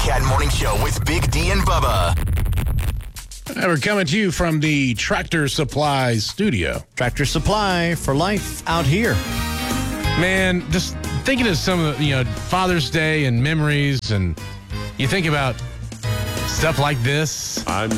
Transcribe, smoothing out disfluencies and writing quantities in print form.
Cat Morning Show with Big D and Bubba. We're coming to you from the Tractor Supply studio. Tractor Supply for life out here. Man, just thinking of some of the, Father's Day and memories, and you think about stuff like this.